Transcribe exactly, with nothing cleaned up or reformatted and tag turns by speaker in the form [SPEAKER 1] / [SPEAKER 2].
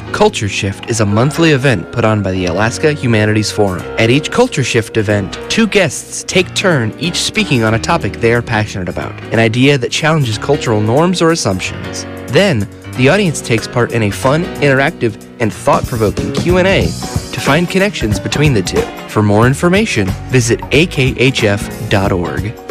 [SPEAKER 1] Culture Shift is a monthly event put on by the Alaska Humanities Forum. At each Culture Shift event, two guests take turn each speaking on a topic they are passionate about, an idea that challenges cultural norms or assumptions. Then, the audience takes part in a fun, interactive, and thought-provoking Q and A to find connections between the two. For more information, visit a k h f dot org.